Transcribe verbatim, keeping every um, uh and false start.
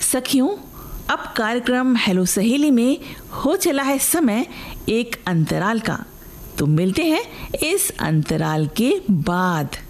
सखियों, अब कार्यक्रम हेलो सहेली में हो चला है समय एक अंतराल का, तो मिलते हैं इस अंतराल के बाद।